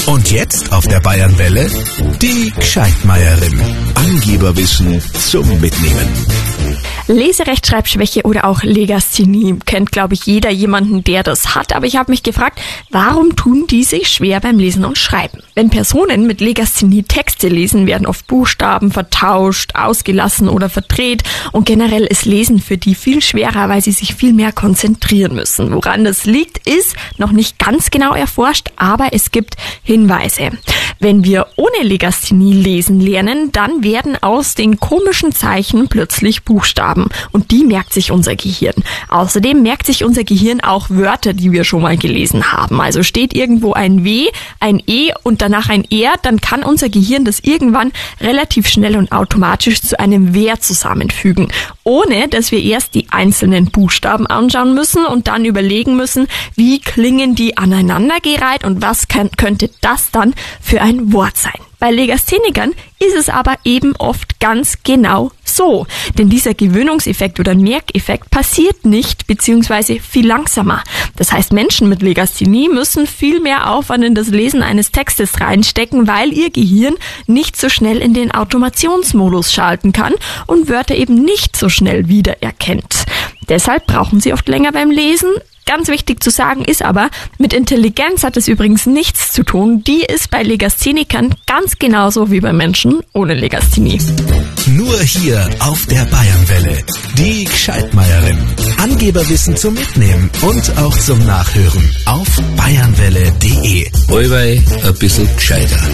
Und jetzt auf der Bayernwelle die Gscheidmeierin. Angeberwissen zum Mitnehmen. Leserechtschreibschwäche oder auch Legasthenie kennt, glaube ich, jeder jemanden, der das hat. Aber ich habe mich gefragt, warum tun die sich schwer beim Lesen und Schreiben? Wenn Personen mit Legasthenie Texte lesen, werden oft Buchstaben vertauscht, ausgelassen oder verdreht. Und generell ist Lesen für die viel schwerer, weil sie sich viel mehr konzentrieren müssen. Woran das liegt, ist noch nicht ganz genau erforscht, aber es gibt Hinweise. Wenn wir ohne Legasthenie lesen lernen, dann werden aus den komischen Zeichen plötzlich Buchstaben. Und die merkt sich unser Gehirn. Außerdem merkt sich unser Gehirn auch Wörter, die wir schon mal gelesen haben. Also steht irgendwo ein W, ein E und danach ein R, dann kann unser Gehirn das irgendwann relativ schnell und automatisch zu einem Wer zusammenfügen. Ohne, dass wir erst die einzelnen Buchstaben anschauen müssen und dann überlegen müssen, wie klingen die aneinandergereiht und was könnte das dann für ein Wort sein. Bei Legasthenikern ist es aber eben oft ganz genau so. Denn dieser Gewöhnungseffekt oder Merkeffekt passiert nicht bzw. viel langsamer. Das heißt, Menschen mit Legasthenie müssen viel mehr Aufwand in das Lesen eines Textes reinstecken, weil ihr Gehirn nicht so schnell in den Automationsmodus schalten kann und Wörter eben nicht so schnell wiedererkennt. Deshalb brauchen sie oft länger beim Lesen. Ganz wichtig zu sagen ist aber, mit Intelligenz hat es übrigens nichts zu tun. Die ist bei Legasthenikern ganz genauso wie bei Menschen ohne Legasthenie. Nur hier auf der Bayernwelle. Die Gscheidmeierin. Angeberwissen zum Mitnehmen und auch zum Nachhören auf bayernwelle.de. Allweil ein bisschen gescheiter.